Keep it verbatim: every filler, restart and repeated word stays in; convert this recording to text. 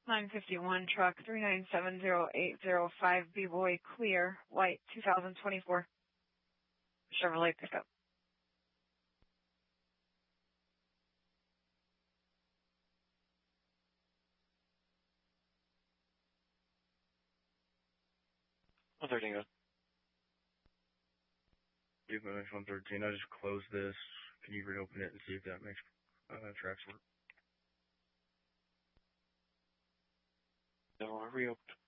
nine fifty-one truck three nine seven zero eight zero five B-Boy clear, white, two thousand twenty-four. Chevrolet pickup. one thirteen, go. one thirteen, I just closed this. Can you reopen it and see if that makes uh, tracks work? No, I reopened.